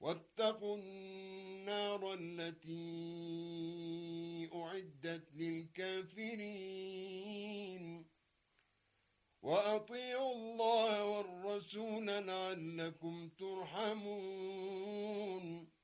واتقوا النار التي أعدت للكافرين وأطيعوا الله والرسول لعلكم ترحمون